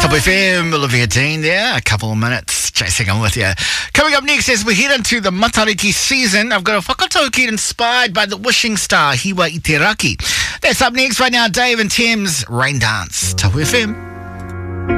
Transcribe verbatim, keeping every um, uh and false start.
Top F M, Olivia Dean there, a couple of minutes. Chasing on with you. Coming up next, as we head into the Matariki season, I've got a whakatauki inspired by the wishing star, Hiwa Iteraki. That's up next right now, Dave and Tim's Rain Dance. Top F M.